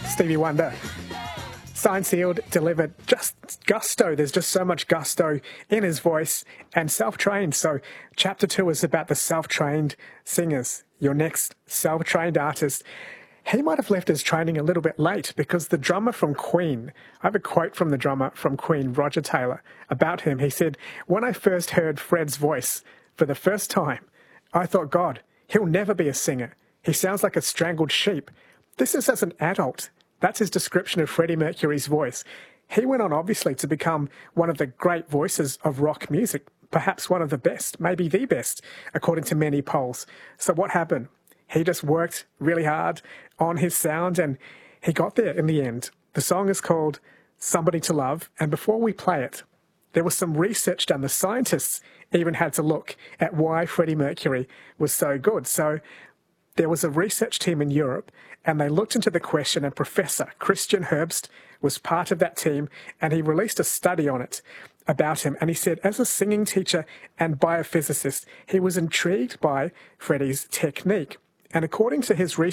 Stevie Wonder. Signed, sealed, delivered. Just gusto. There's just so much gusto in his voice, and self-trained. So chapter 2 is about the self-trained singers. Your next self-trained artist. He might have left his training a little bit late because the drummer from Queen, I have a quote from the drummer from Queen, Roger Taylor, about him. He said, "When I first heard Fred's voice for the first time, I thought, God, he'll never be a singer. He sounds like a strangled sheep." This is as an adult. That's his description of Freddie Mercury's voice. He went on, obviously, to become one of the great voices of rock music, perhaps one of the best, maybe the best, according to many polls. So what happened? He just worked really hard on his sound, and he got there in the end. The song is called Somebody to Love, and before we play it, there was some research done. The scientists even had to look at why Freddie Mercury was so good. So there was a research team in Europe, and they looked into the question, and Professor Christian Herbst was part of that team, and he released a study on it about him. And he said, as a singing teacher and biophysicist, he was intrigued by Freddie's technique. And according to his research,